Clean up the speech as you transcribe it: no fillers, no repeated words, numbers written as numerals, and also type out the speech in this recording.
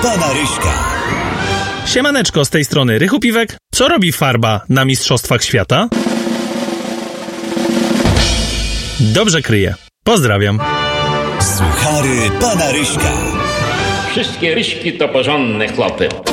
pana Ryśka. Siemaneczko, z tej strony Rychu Piwek. Co robi farba na Mistrzostwach Świata? Dobrze kryje. Pozdrawiam. Suchary pana Ryśka. Wszystkie Ryśki to porządne chłopy.